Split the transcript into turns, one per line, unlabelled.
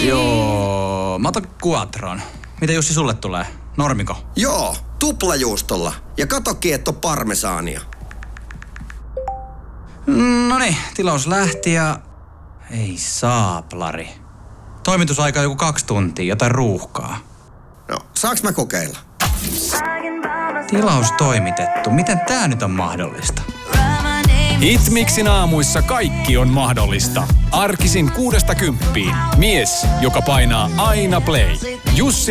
Joo, mä otan Quattron. Mitä Jussi sulle tulee? Normiko?
Joo, tuplajuustolla. Ja kato kietto parmesaania.
Noniin, tilaus lähti ja... Ei saaplari. Toimitusaika on joku 2 tuntia, jotain ruuhkaa.
No, saaks mä kokeilla?
Tilaus toimitettu. Miten tää nyt on mahdollista?
Hitmixin aamuissa kaikki on mahdollista. Arkisin 6–10. Mies, joka painaa aina play. Jussi